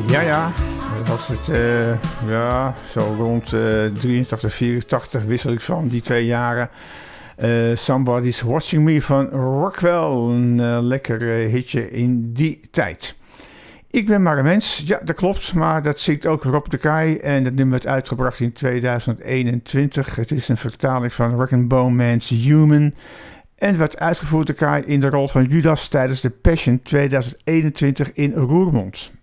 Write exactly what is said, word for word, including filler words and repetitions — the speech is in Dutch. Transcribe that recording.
Ja, ja, dat was het, uh, ja, zo rond uh, drieëntachtig, vierentachtig wissel ik van die twee jaren. Uh, Somebody's Watching Me van Rockwell, een uh, lekker uh, hitje in die tijd. Ik ben maar een mens, ja dat klopt, maar dat zingt ook Rob de Kei en dat nummer werd uitgebracht in tweeduizend eenentwintig. Het is een vertaling van Rag and Bone Man's Human en werd uitgevoerd door Kei in de rol van Judas tijdens de Passion tweeduizend eenentwintig in Roermond.